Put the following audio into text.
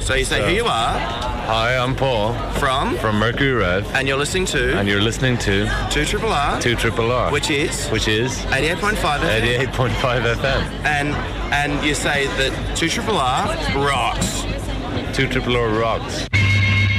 So you say who you are. Hi, I'm Paul. From Mercury Rev. And you're listening to. 2RRR. 2RRR. Which is 88.5 FM. 88.5 FM. And you say that 2RRR rocks. 2RRR rocks.